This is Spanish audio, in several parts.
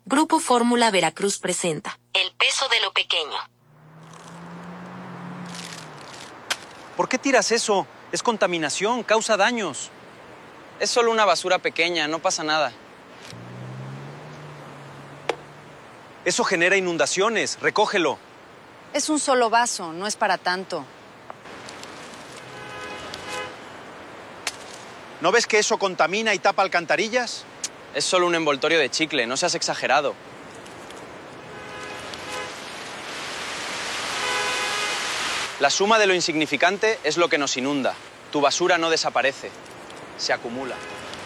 Grupo Fórmula Veracruz presenta El peso de lo pequeño. ¿Por qué tiras eso? Es contaminación, causa daños. Es solo una basura pequeña, no pasa nada. Eso genera inundaciones, recógelo. Es un solo vaso, no es para tanto. ¿No ves que eso contamina y tapa alcantarillas? Es solo un envoltorio de chicle, no seas exagerado. La suma de lo insignificante es lo que nos inunda. Tu basura no desaparece, se acumula.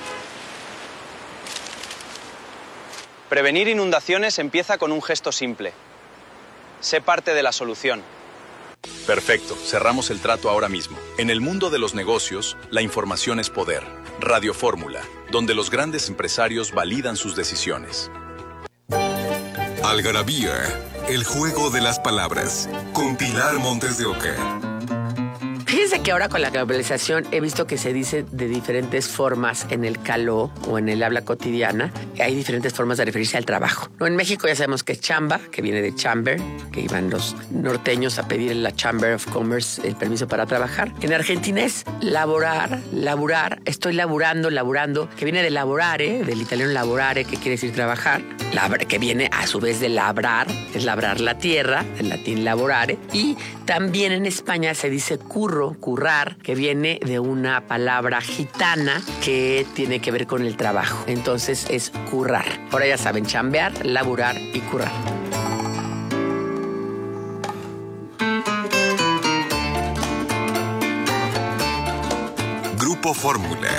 Prevenir inundaciones empieza con un gesto simple. Sé parte de la solución. Perfecto, cerramos el trato ahora mismo. En el mundo de los negocios, la información es poder. Radio Fórmula, donde los grandes empresarios validan sus decisiones. Algarabía, el juego de las palabras, con Pilar Montes de Oca. Fíjense que ahora con la globalización he visto que se dice de diferentes formas en el caló o en el habla cotidiana. Hay diferentes formas de referirse al trabajo. ¿No? En México ya sabemos que es chamba, que viene de chamber, que iban los norteños a pedir en la Chamber of Commerce el permiso para trabajar. En Argentina es laborar, estoy laburando, que viene de lavorare, del italiano lavorare, que quiere decir trabajar, que viene a su vez de labrar, es labrar la tierra, en latín lavorare, y también en España se dice currar, que viene de una palabra gitana que tiene que ver con el trabajo. Entonces es currar. Ahora ya saben, chambear, laburar y currar. Grupo Fórmula.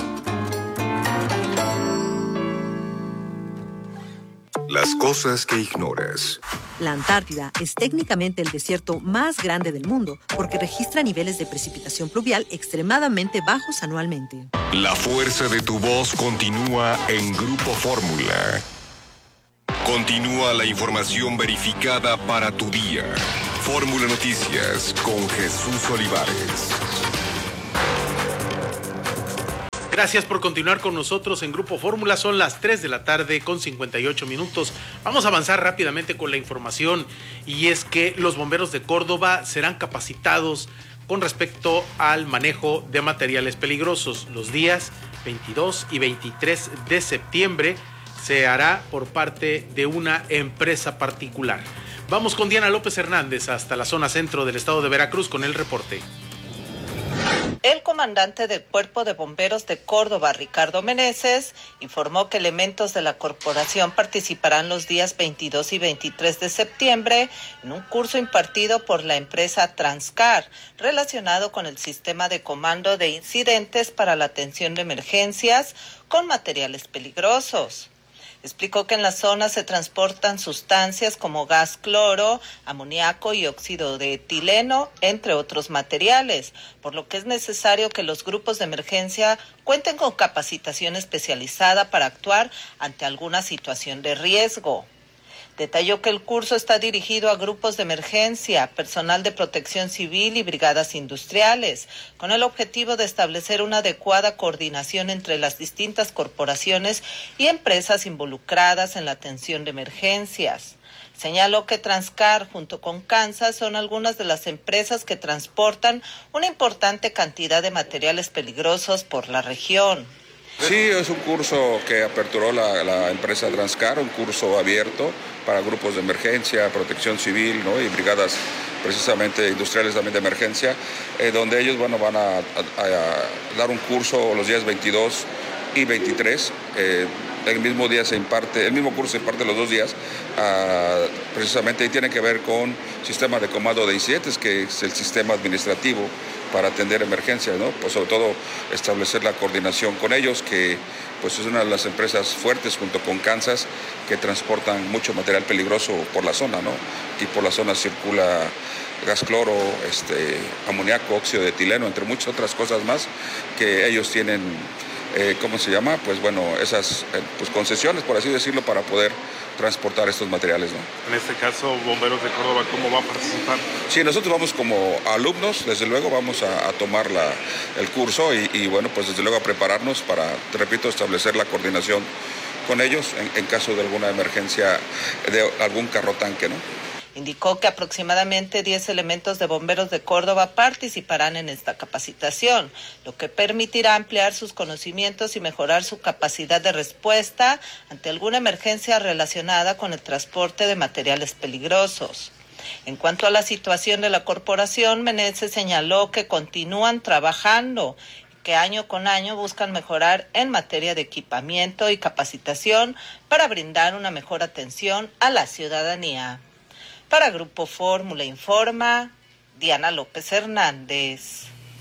Las cosas que ignoras. La Antártida es técnicamente el desierto más grande del mundo porque registra niveles de precipitación pluvial extremadamente bajos anualmente. La fuerza de tu voz continúa en Grupo Fórmula. Continúa la información verificada para tu día. Fórmula Noticias con Jesús Olivares. Gracias por continuar con nosotros en Grupo Fórmula. Son las 3 de la tarde con 58 minutos. Vamos a avanzar rápidamente con la información, y es que los bomberos de Córdoba serán capacitados con respecto al manejo de materiales peligrosos. Los días 22 y 23 de septiembre se hará por parte de una empresa particular. Vamos con Diana López Hernández hasta la zona centro del estado de Veracruz con el reporte. El comandante del Cuerpo de Bomberos de Córdoba, Ricardo Meneses, informó que elementos de la corporación participarán los días 22 y 23 de septiembre en un curso impartido por la empresa Transcar, relacionado con el sistema de comando de incidentes para la atención de emergencias con materiales peligrosos. Explicó que en la zona se transportan sustancias como gas cloro, amoníaco y óxido de etileno, entre otros materiales, por lo que es necesario que los grupos de emergencia cuenten con capacitación especializada para actuar ante alguna situación de riesgo. Detalló que el curso está dirigido a grupos de emergencia, personal de protección civil y brigadas industriales, con el objetivo de establecer una adecuada coordinación entre las distintas corporaciones y empresas involucradas en la atención de emergencias. Señaló que Transcar junto con Kansas son algunas de las empresas que transportan una importante cantidad de materiales peligrosos por la región. Sí, es un curso que aperturó la empresa Transcar, un curso abierto para grupos de emergencia, protección civil, ¿no? Y brigadas precisamente industriales también de emergencia, donde ellos van a dar un curso los días 22 y 23. El mismo día el mismo curso se imparte los 2 días, precisamente, y tiene que ver con sistema de comando de incidentes, que es el sistema administrativo para atender emergencias, ¿no? Pues sobre todo establecer la coordinación con ellos, que pues es una de las empresas fuertes junto con Kansas que transportan mucho material peligroso por la zona, ¿no? Y por la zona circula gas cloro, amoníaco, óxido de etileno, entre muchas otras cosas más que ellos tienen. ¿Cómo se llama? Pues bueno, esas concesiones, por así decirlo, para poder transportar estos materiales, ¿no? En este caso, Bomberos de Córdoba, ¿cómo va a participar? Sí, nosotros vamos como alumnos, desde luego vamos a tomar el curso y bueno, pues desde luego a prepararnos para, te repito, establecer la coordinación con ellos en caso de alguna emergencia de algún carro tanque, ¿no? Indicó que aproximadamente 10 elementos de bomberos de Córdoba participarán en esta capacitación, lo que permitirá ampliar sus conocimientos y mejorar su capacidad de respuesta ante alguna emergencia relacionada con el transporte de materiales peligrosos. En cuanto a la situación de la corporación, Meneses señaló que continúan trabajando, que año con año buscan mejorar en materia de equipamiento y capacitación para brindar una mejor atención a la ciudadanía. Para Grupo Fórmula informa Diana López Hernández.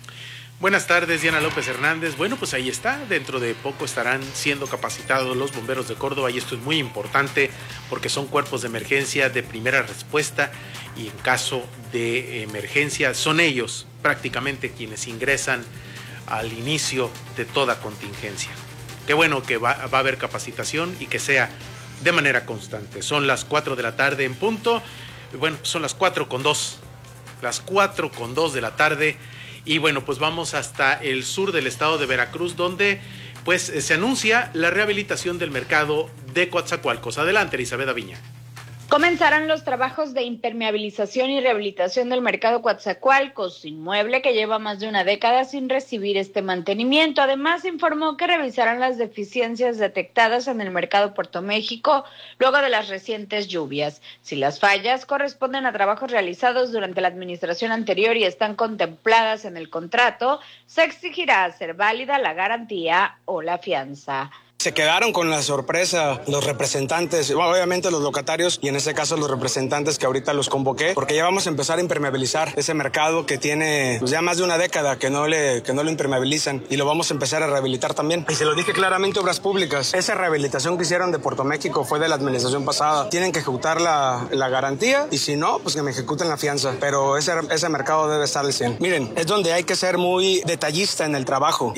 Buenas tardes, Diana López Hernández. Bueno, pues ahí está. Dentro de poco estarán siendo capacitados los bomberos de Córdoba y esto es muy importante porque son cuerpos de emergencia de primera respuesta y en caso de emergencia son ellos prácticamente quienes ingresan al inicio de toda contingencia. Qué bueno que va a haber capacitación y que sea de manera constante. Son las 4 de la tarde en punto. Bueno, son las 4:02. Las 4:02 de la tarde. Y bueno, pues vamos hasta el sur del estado de Veracruz, donde pues se anuncia la rehabilitación del mercado de Coatzacoalcos. Adelante, Elizabeth Aviña. Comenzarán los trabajos de impermeabilización y rehabilitación del mercado Coatzacoalcos, inmueble que lleva más de una década sin recibir este mantenimiento. Además, informó que revisarán las deficiencias detectadas en el mercado Puerto México luego de las recientes lluvias. Si las fallas corresponden a trabajos realizados durante la administración anterior y están contempladas en el contrato, se exigirá hacer válida la garantía o la fianza. Se quedaron con la sorpresa los representantes, bueno, obviamente los locatarios y en este caso los representantes que ahorita los convoqué, porque ya vamos a empezar a impermeabilizar ese mercado que tiene pues, ya más de una década que no lo impermeabilizan y lo vamos a empezar a rehabilitar también. Y se lo dije claramente a Obras Públicas, esa rehabilitación que hicieron de Puerto México fue de la administración pasada, tienen que ejecutar la garantía y si no, pues que me ejecuten la fianza, pero ese mercado debe estar al 100. Miren, es donde hay que ser muy detallista en el trabajo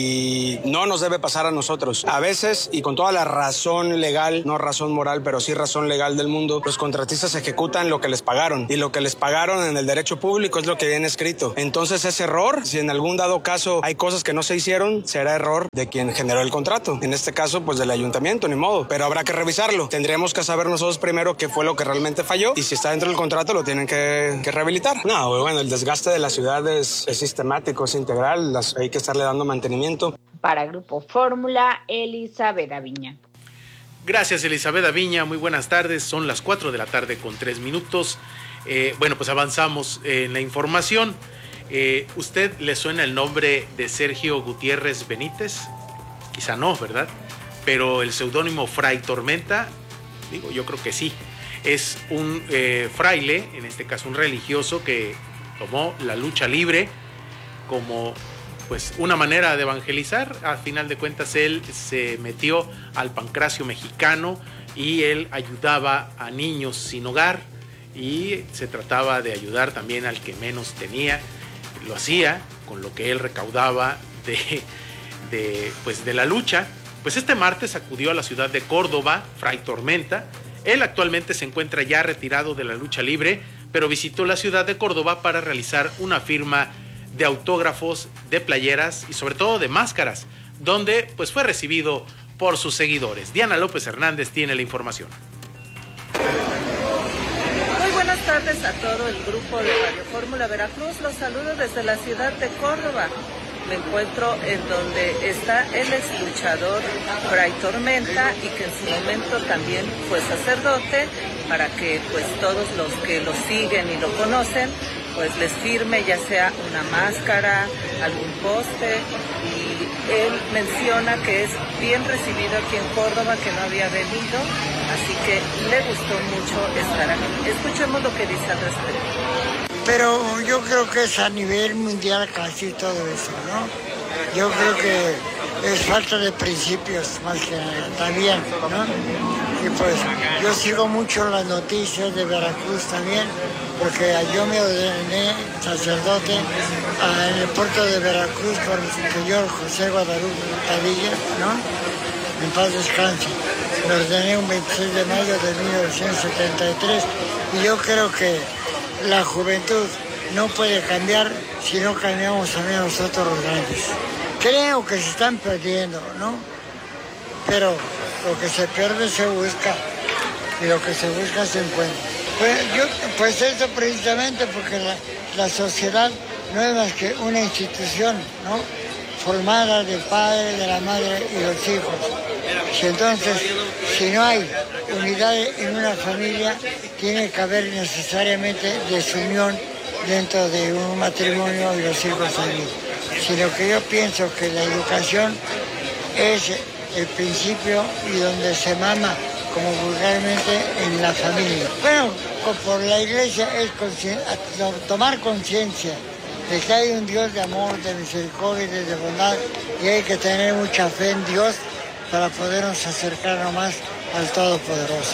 y no nos debe pasar a nosotros. A veces, y con toda la razón legal, no razón moral, pero sí razón legal del mundo, los contratistas ejecutan lo que les pagaron y lo que les pagaron en el derecho público es lo que viene escrito. Entonces es error, si en algún dado caso hay cosas que no se hicieron, será error de quien generó el contrato. En este caso, pues del ayuntamiento, ni modo, pero habrá que revisarlo. Tendríamos que saber nosotros primero qué fue lo que realmente falló y si está dentro del contrato lo tienen que rehabilitar. No, bueno, el desgaste de la ciudad es sistemático, es integral, hay que estarle dando mantenimiento. Para Grupo Fórmula, Elizabeth Aviña. Gracias, Elizabeth Aviña. Muy buenas tardes. Son las 4 de la tarde con 3 minutos. Bueno, pues avanzamos en la información. ¿Usted le suena el nombre de Sergio Gutiérrez Benítez? Quizá no, ¿verdad? Pero el seudónimo Fray Tormenta, digo, yo creo que sí. Es un fraile, en este caso un religioso, que tomó la lucha libre como pues una manera de evangelizar. A final de cuentas él se metió al pancracio mexicano y él ayudaba a niños sin hogar y se trataba de ayudar también al que menos tenía. Lo hacía con lo que él recaudaba de la lucha. Pues este martes acudió a la ciudad de Córdoba, Fray Tormenta. Él actualmente se encuentra ya retirado de la lucha libre, pero visitó la ciudad de Córdoba para realizar una firma de autógrafos, de playeras y sobre todo de máscaras, donde pues fue recibido por sus seguidores. Diana López Hernández tiene la información. Muy buenas tardes a todo el grupo de Radio Fórmula Veracruz. Los saludo desde la ciudad de Córdoba. Me encuentro en donde está el ex luchador Fray Tormenta y que en su momento también fue sacerdote, para que pues todos los que lo siguen y lo conocen pues les firme ya sea una máscara, algún póster, y él menciona que es bien recibido aquí en Córdoba, que no había venido, así que le gustó mucho estar aquí. Escuchemos lo que dice al respecto. Pero yo creo que es a nivel mundial casi todo eso, ¿no? Yo creo que es falta de principios más que nada, también, ¿no? Y pues yo sigo mucho las noticias de Veracruz también, porque yo me ordené sacerdote en el puerto de Veracruz con el señor José Guadalupe Padilla, ¿no? En paz descanse. Me ordené un 26 de mayo de 1973 y yo creo que la juventud no puede cambiar si no cambiamos también nosotros los grandes. Creo que se están perdiendo, ¿no? Pero lo que se pierde se busca y lo que se busca se encuentra. Pues eso precisamente porque la sociedad no es más que una institución, ¿no?, formada del padre, de la madre y los hijos. Y entonces, si no hay unidad en una familia, tiene que haber necesariamente desunión dentro de un matrimonio y los hijos allí. Sino que yo pienso que la educación es el principio y donde se mama, como vulgarmente, en la familia. Bueno, por la iglesia es tomar conciencia de que hay un Dios de amor, de misericordia y de bondad, y hay que tener mucha fe en Dios para podernos acercarnos más al Todopoderoso,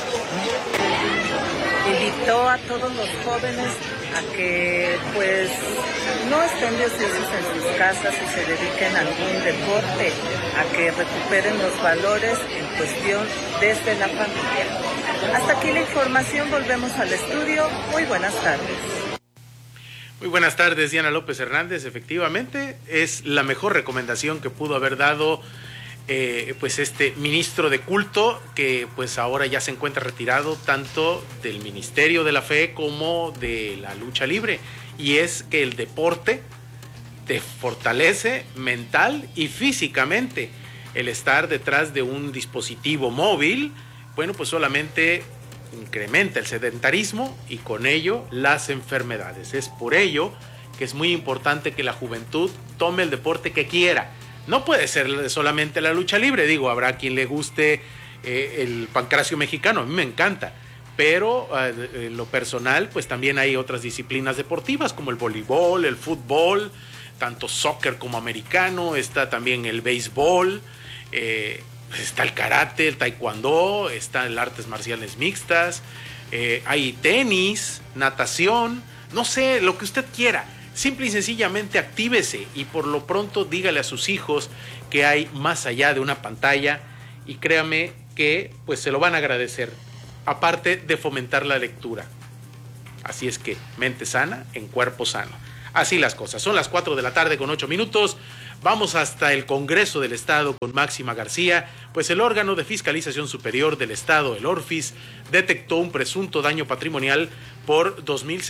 ¿no? Invitó a todos los jóvenes a que pues no estén de ociosos en sus casas y se dediquen a algún deporte, a que recuperen los valores en cuestión desde la familia. Hasta aquí la información, volvemos al estudio. Muy buenas tardes. Muy buenas tardes, Diana López Hernández. Efectivamente, es la mejor recomendación que pudo haber dado pues este ministro de culto, que pues ahora ya se encuentra retirado tanto del Ministerio de la Fe como de la lucha libre, y es que el deporte te fortalece mental y físicamente. El estar detrás de un dispositivo móvil, bueno, pues solamente incrementa el sedentarismo y con ello las enfermedades. Es por ello que es muy importante que la juventud tome el deporte que quiera. No puede ser solamente la lucha libre, digo, habrá quien le guste el pancracio mexicano, a mí me encanta, pero en lo personal pues también hay otras disciplinas deportivas como el voleibol, el fútbol, tanto soccer como americano, está también el béisbol, está el karate, el taekwondo, está el artes marciales mixtas, hay tenis, natación, no sé, lo que usted quiera. Simple y sencillamente actívese y por lo pronto dígale a sus hijos que hay más allá de una pantalla, y créame que pues se lo van a agradecer, aparte de fomentar la lectura. Así es que mente sana en cuerpo sano. Así las cosas. Son las 4 de la tarde con 8 minutos. Vamos hasta el Congreso del Estado con Máxima García, pues el órgano de fiscalización superior del Estado, el ORFIS, detectó un presunto daño patrimonial por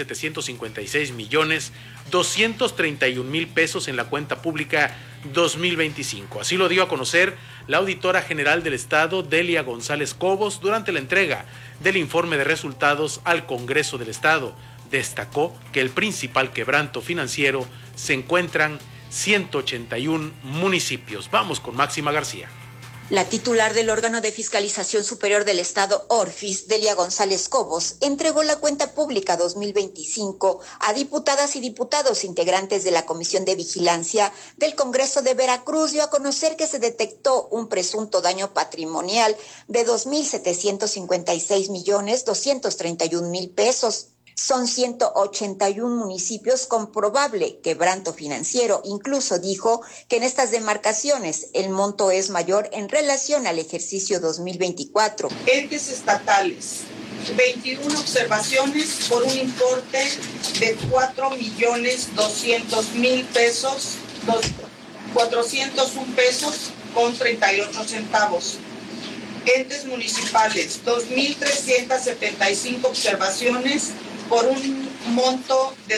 2.756.231.000 pesos en la cuenta pública 2025. Así lo dio a conocer la auditora general del Estado, Delia González Cobos, durante la entrega del informe de resultados al Congreso del Estado. Destacó que el principal quebranto financiero se encuentran 181 municipios. Vamos con Máxima García. La titular del órgano de fiscalización superior del Estado, ORFIS, Delia González Cobos, entregó la cuenta pública 2025 a diputadas y diputados integrantes de la Comisión de Vigilancia del Congreso de Veracruz. Dio a conocer que se detectó un presunto daño patrimonial de 2.756.231.000 pesos. Son 181 municipios con probable quebranto financiero. Incluso dijo que en estas demarcaciones el monto es mayor en relación al ejercicio 2024. Entes estatales, 21 observaciones por un importe de 4.200.000 pesos, 401 pesos con 38 centavos. Entes municipales, 2.375 observaciones por un monto de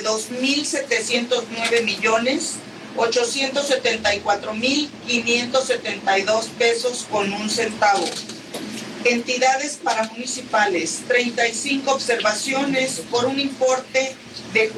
2.709.874.572 pesos con un centavo. Entidades paramunicipales, 35 observaciones por un importe de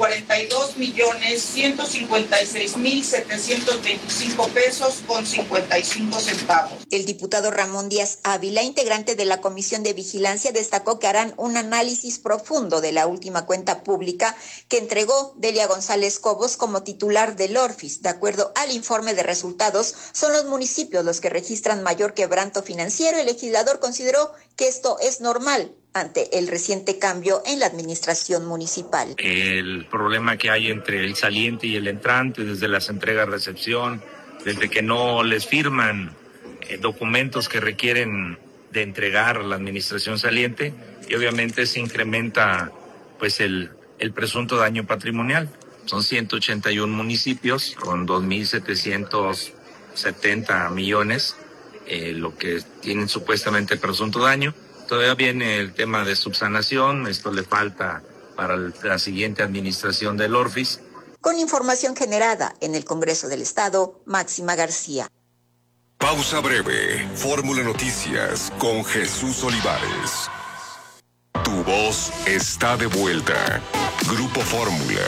42.156.725 pesos con 55 centavos. El diputado Ramón Díaz Ávila, integrante de la Comisión de Vigilancia, destacó que harán un análisis profundo de la última cuenta pública que entregó Delia González Cobos como titular del ORFIS. De acuerdo al informe de resultados, son los municipios los que registran mayor quebranto financiero. El legislador consideró que esto es normal ante el reciente cambio en la administración municipal. El problema que hay entre el saliente y el entrante, desde las entregas-recepción, desde que no les firman documentos que requieren de entregar a la administración saliente, y obviamente se incrementa pues el presunto daño patrimonial. Son 181 municipios con 2.770 millones. lo que tienen supuestamente presunto daño. Todavía viene el tema de subsanación, esto le falta para la siguiente administración del ORFIS. Con información generada en el Congreso del Estado, Máxima García. Pausa breve. Fórmula Noticias con Jesús Olivares. Tu voz está de vuelta. Grupo Fórmula.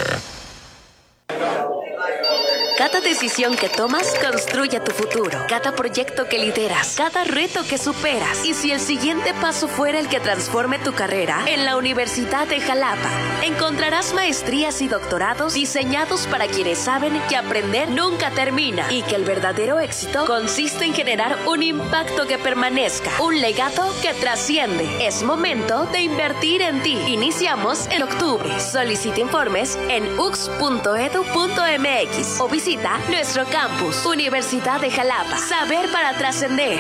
Cada decisión que tomas construye tu futuro. Cada proyecto que lideras, cada reto que superas. Y si el siguiente paso fuera el que transforme tu carrera, en la Universidad de Jalapa encontrarás maestrías y doctorados diseñados para quienes saben que aprender nunca termina y que el verdadero éxito consiste en generar un impacto que permanezca, un legado que trasciende. Es momento de invertir en ti. Iniciamos en octubre. Solicita informes en ux.edu.mx o visita nuestro campus, Universidad de Jalapa. Saber para trascender.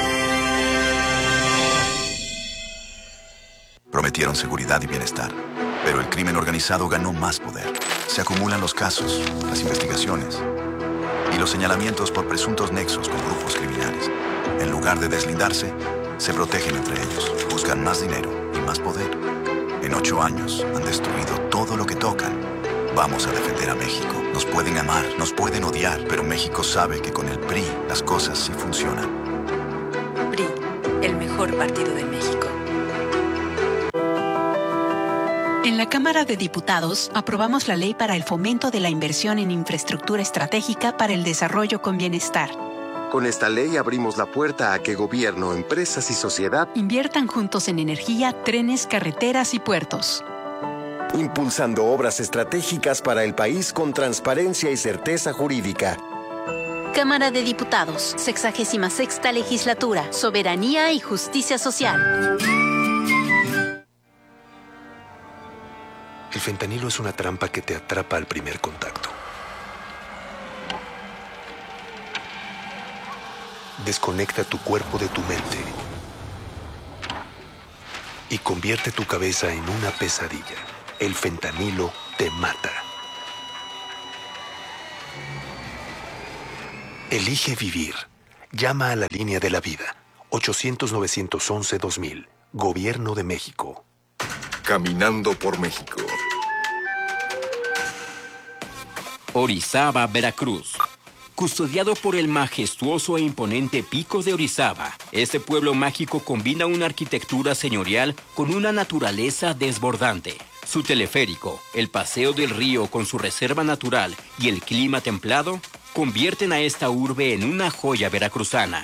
Prometieron seguridad y bienestar, pero el crimen organizado ganó más poder. Se acumulan los casos, las investigaciones y los señalamientos por presuntos nexos con grupos criminales. En lugar de deslindarse, se protegen entre ellos, buscan más dinero y más poder. En 8 años han destruido todo lo que tocan. Vamos a defender a México. Nos pueden amar, nos pueden odiar, pero México sabe que con el PRI las cosas sí funcionan. PRI, el mejor partido de México. En la Cámara de Diputados aprobamos la Ley para el Fomento de la Inversión en Infraestructura Estratégica para el Desarrollo con Bienestar. Con esta ley abrimos la puerta a que gobierno, empresas y sociedad inviertan juntos en energía, trenes, carreteras y puertos. Impulsando obras estratégicas para el país con transparencia y certeza jurídica. Cámara de Diputados, 66ª Legislatura, Soberanía y Justicia Social. El fentanilo es una trampa que te atrapa al primer contacto. Desconecta tu cuerpo de tu mente y convierte tu cabeza en una pesadilla. El fentanilo te mata. Elige vivir. Llama a la línea de la vida. 800-911-2000. Gobierno de México. Caminando por México. Orizaba, Veracruz. Custodiado por el majestuoso e imponente Pico de Orizaba, este pueblo mágico combina una arquitectura señorial con una naturaleza desbordante. Su teleférico, el paseo del río con su reserva natural y el clima templado convierten a esta urbe en una joya veracruzana.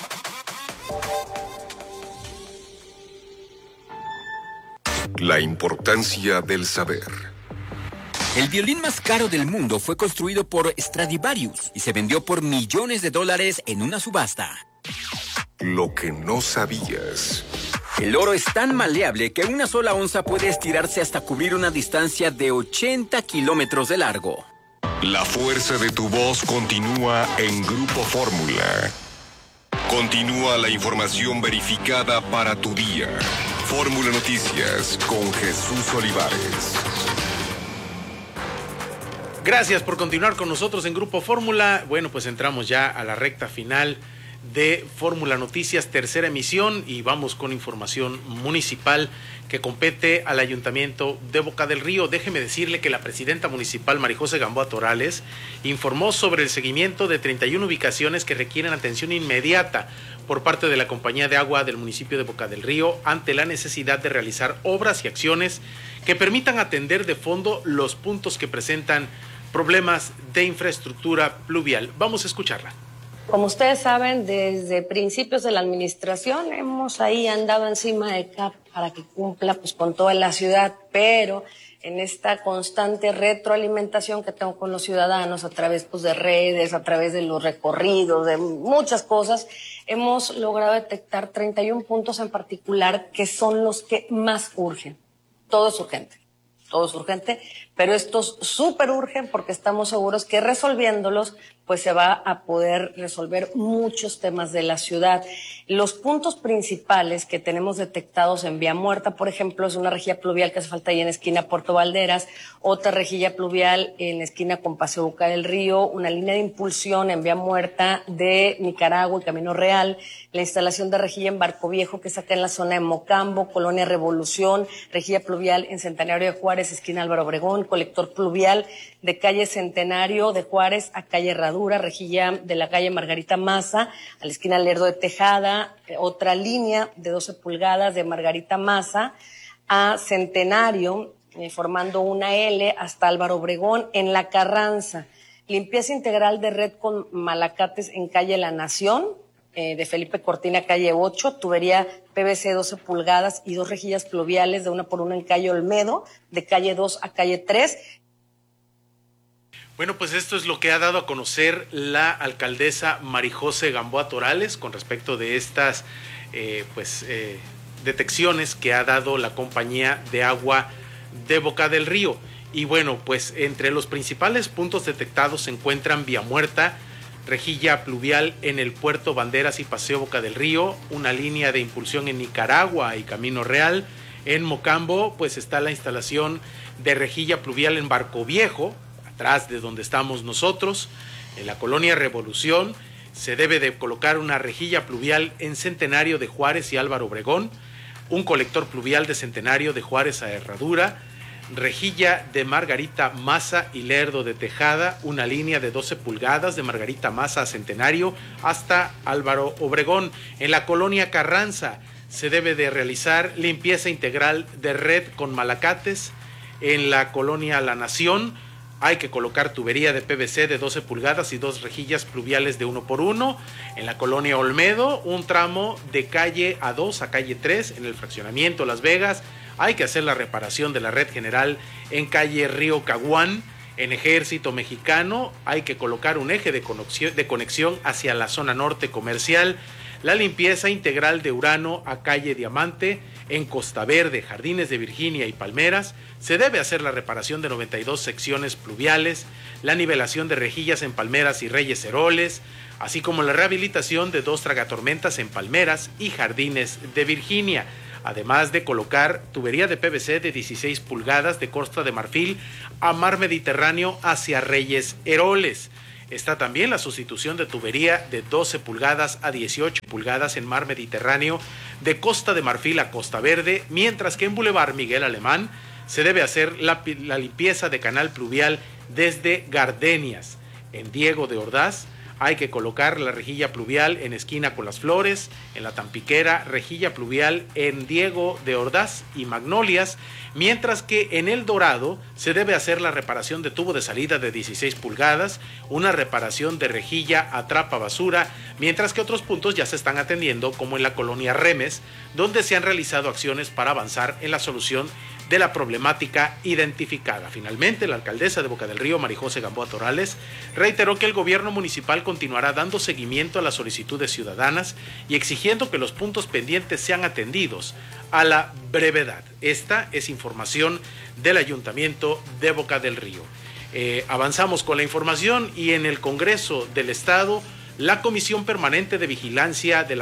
La importancia del saber. El violín más caro del mundo fue construido por Stradivarius y se vendió por millones de dólares en una subasta. Lo que no sabías. El oro es tan maleable que una sola onza puede estirarse hasta cubrir una distancia de 80 kilómetros de largo. La fuerza de tu voz continúa en Grupo Fórmula. Continúa la información verificada para tu día. Fórmula Noticias con Jesús Olivares. Gracias por continuar con nosotros en Grupo Fórmula. Bueno, pues entramos ya a la recta final de Fórmula Noticias, tercera emisión, y vamos con información municipal que compete al Ayuntamiento de Boca del Río. Déjeme decirle que la presidenta municipal, Marijose Gamboa Torales, informó sobre el seguimiento de 31 ubicaciones que requieren atención inmediata por parte de la Compañía de Agua del municipio de Boca del Río ante la necesidad de realizar obras y acciones que permitan atender de fondo los puntos que presentan problemas de infraestructura pluvial. Vamos a escucharla. Como ustedes saben, desde principios de la administración hemos ahí andado encima de CAP para que cumpla pues con toda la ciudad, pero en esta constante retroalimentación que tengo con los ciudadanos a través pues de redes, a través de los recorridos, de muchas cosas, hemos logrado detectar 31 puntos en particular que son los que más urgen. Todo es urgente, pero estos súper urgen porque estamos seguros que resolviéndolos pues se va a poder resolver muchos temas de la ciudad. Los puntos principales que tenemos detectados en Vía Muerta, por ejemplo, es una rejilla pluvial que hace falta ahí en esquina Puerto Valderas, otra rejilla pluvial en la esquina con Paseo Boca del Río, una línea de impulsión en Vía Muerta de Nicaragua y Camino Real, la instalación de rejilla en Barco Viejo, que es acá en la zona de Mocambo, Colonia Revolución, rejilla pluvial en Centenario de Juárez, esquina Álvaro Obregón, colector pluvial de calle Centenario de Juárez a calle Herradura, rejilla de la calle Margarita Maza a la esquina Lerdo de Tejada, otra línea de 12 pulgadas de Margarita Maza a Centenario, formando una L hasta Álvaro Obregón. En La Carranza, limpieza integral de red con malacates en calle La Nación, de Felipe Cortina, calle 8, tubería PVC 12 pulgadas y 2 rejillas pluviales de 1 por 1 en calle Olmedo, de calle 2 a calle 3. Bueno, pues esto es lo que ha dado a conocer la alcaldesa Marijose Gamboa Torales con respecto de estas detecciones que ha dado la compañía de agua de Boca del Río. Y bueno, pues entre los principales puntos detectados se encuentran Vía Muerta, rejilla pluvial en el Puerto Banderas y Paseo Boca del Río, una línea de impulsión en Nicaragua y Camino Real. En Mocambo, pues está la instalación de rejilla pluvial en Barco Viejo, atrás de donde estamos nosotros. En la colonia Revolución se debe de colocar una rejilla pluvial en Centenario de Juárez y Álvaro Obregón, un colector pluvial de Centenario de Juárez a Herradura, rejilla de Margarita Maza y Lerdo de Tejada, una línea de 12 pulgadas de Margarita Maza a Centenario hasta Álvaro Obregón. En la colonia Carranza se debe de realizar limpieza integral de red con malacates. En la colonia La Nación hay que colocar tubería de PVC de 12 pulgadas y 2 rejillas pluviales de 1 por 1. En la colonia Olmedo, un tramo de calle A2 a calle 3 en el fraccionamiento Las Vegas. Hay que hacer la reparación de la red general en calle Río Caguán. En Ejército Mexicano hay que colocar un eje de conexión hacia la zona norte comercial. La limpieza integral de Urano a calle Diamante. En Costa Verde, Jardines de Virginia y Palmeras se debe hacer la reparación de 92 secciones pluviales, la nivelación de rejillas en Palmeras y Reyes Heroles, así como la rehabilitación de 2 tragatormentas en Palmeras y Jardines de Virginia, además de colocar tubería de PVC de 16 pulgadas de Costa de Marfil a Mar Mediterráneo hacia Reyes Heroles. Está también la sustitución de tubería de 12 pulgadas a 18 pulgadas en Mar Mediterráneo de Costa de Marfil a Costa Verde, mientras que en Boulevard Miguel Alemán se debe hacer la limpieza de canal pluvial desde Gardenias. En Diego de Ordaz hay que colocar la rejilla pluvial en esquina con Las Flores. En la Tampiquera, rejilla pluvial en Diego de Ordaz y Magnolias, mientras que en El Dorado se debe hacer la reparación de tubo de salida de 16 pulgadas, una reparación de rejilla a trapa basura, mientras que otros puntos ya se están atendiendo, como en la colonia Remes, donde se han realizado acciones para avanzar en la solución de la problemática identificada. Finalmente, la alcaldesa de Boca del Río, Marijose Gamboa Torales, reiteró que el gobierno municipal continuará dando seguimiento a las solicitudes ciudadanas y exigiendo que los puntos pendientes sean atendidos a la brevedad. Esta es información del Ayuntamiento de Boca del Río. Avanzamos con la información y en el Congreso del Estado, la Comisión Permanente de Vigilancia de la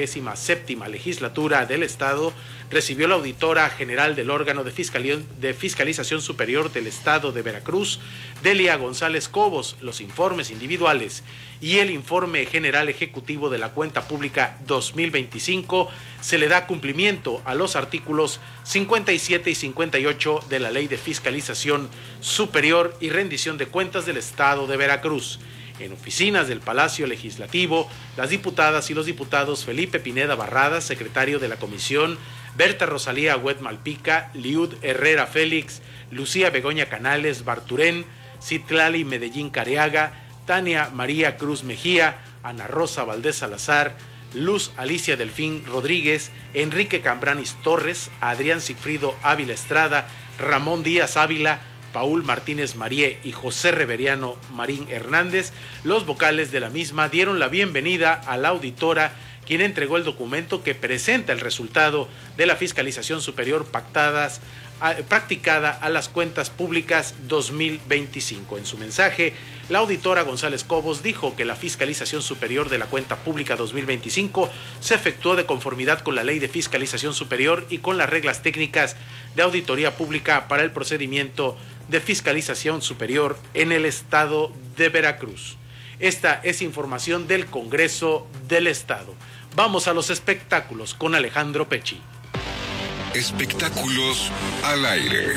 67ª Legislatura del Estado recibió la auditora general del órgano de Fiscalización Superior del Estado de Veracruz, Delia González Cobos, los informes individuales y el informe general ejecutivo de la cuenta pública 2025. Se le da cumplimiento a los artículos 57 y 58 de la Ley de Fiscalización Superior y Rendición de Cuentas del Estado de Veracruz. En oficinas del Palacio Legislativo, las diputadas y los diputados Felipe Pineda Barradas, secretario de la Comisión, Berta Rosalía Agüed Malpica, Liud Herrera Félix, Lucía Begoña Canales Barturén, Citlali Medellín Careaga, Tania María Cruz Mejía, Ana Rosa Valdés Salazar, Luz Alicia Delfín Rodríguez, Enrique Cambranis Torres, Adrián Sigfrido Ávila Estrada, Ramón Díaz Ávila, Paul Martínez Marie y José Reveriano Marín Hernández, los vocales de la misma, dieron la bienvenida a la auditora, quien entregó el documento que presenta el resultado de la fiscalización superior practicada a las cuentas públicas 2025. En su mensaje, la auditora González Cobos dijo que la fiscalización superior de la cuenta pública 2025 se efectuó de conformidad con la Ley de Fiscalización Superior y con las reglas técnicas de auditoría pública para el procedimiento de fiscalización superior en el estado de Veracruz. Esta es información del Congreso del Estado. Vamos a los espectáculos con Alejandro Pecci. Espectáculos al aire.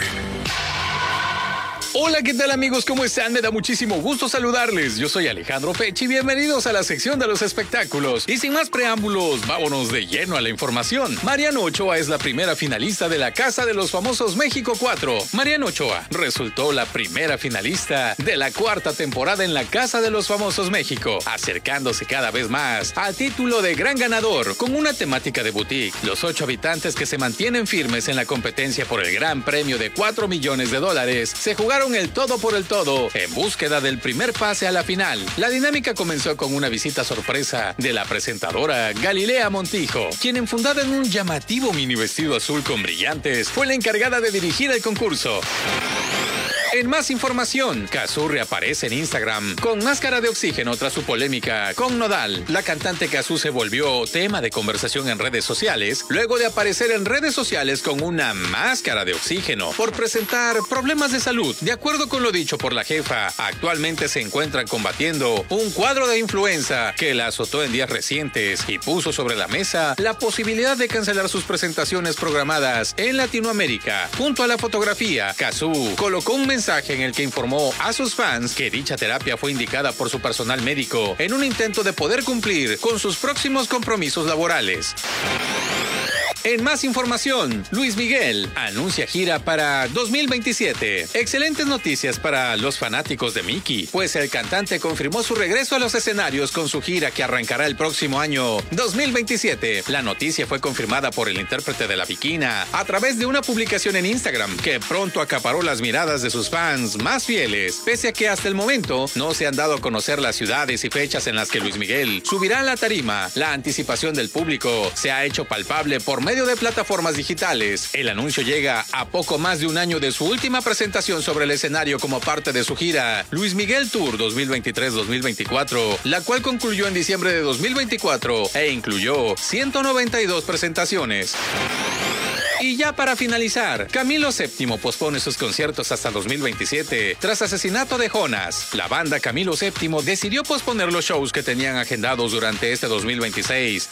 Hola, ¿qué tal amigos? ¿Cómo están? Me da muchísimo gusto saludarles. Yo soy Alejandro Pecci. Bienvenidos a la sección de los espectáculos. Y sin más preámbulos, vámonos de lleno a la información. Mariano Ochoa es la primera finalista de la Casa de los Famosos México 4. Mariano Ochoa resultó la primera finalista de la 4ª temporada en la Casa de los Famosos México, acercándose cada vez más al título de gran ganador con una temática de boutique. Los 8 habitantes que se mantienen firmes en la competencia por el gran premio de $4 millones se jugaron el todo por el todo en búsqueda del primer pase a la final. La dinámica comenzó con una visita sorpresa de la presentadora Galilea Montijo, quien enfundada en un llamativo mini vestido azul con brillantes fue la encargada de dirigir el concurso. En más información, Cazzu reaparece en Instagram con máscara de oxígeno tras su polémica con Nodal. La cantante Cazzu se volvió tema de conversación en redes sociales luego de aparecer en redes sociales con una máscara de oxígeno por presentar problemas de salud. De acuerdo con lo dicho por la jefa, actualmente se encuentran combatiendo un cuadro de influenza que la azotó en días recientes y puso sobre la mesa la posibilidad de cancelar sus presentaciones programadas en Latinoamérica. Junto a la fotografía, Cazzu colocó un mensaje en el que informó a sus fans que dicha terapia fue indicada por su personal médico en un intento de poder cumplir con sus próximos compromisos laborales. En más información, Luis Miguel anuncia gira para 2027. Excelentes noticias para los fanáticos de Mickey, pues el cantante confirmó su regreso a los escenarios con su gira que arrancará el próximo año 2027. La noticia fue confirmada por el intérprete de La Bikina a través de una publicación en Instagram que pronto acaparó las miradas de sus fans más fieles, pese a que hasta el momento no se han dado a conocer las ciudades y fechas en las que Luis Miguel subirá a la tarima. La anticipación del público se ha hecho palpable por medio de plataformas digitales. El anuncio llega a poco más de un año de su última presentación sobre el escenario como parte de su gira Luis Miguel Tour 2023-2024, la cual concluyó en diciembre de 2024 e incluyó 192 presentaciones. Y ya para finalizar, Camilo VII pospone sus conciertos hasta 2027 tras asesinato de Jonas. La banda Camilo VII decidió posponer los shows que tenían agendados durante este 2026